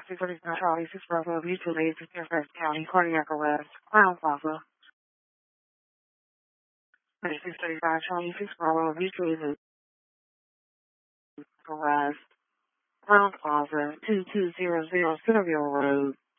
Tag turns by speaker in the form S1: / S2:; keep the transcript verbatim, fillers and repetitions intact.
S1: thirty-six thirty-nine Charlie, six Bravo, Mutual Aid, Fairfax County, cardiac arrest, Crown Plaza. thirty-six thirty-five Charlie, six Bravo, Mutual Aid, arrest, Crown Plaza, two two zero zero Centerville Road.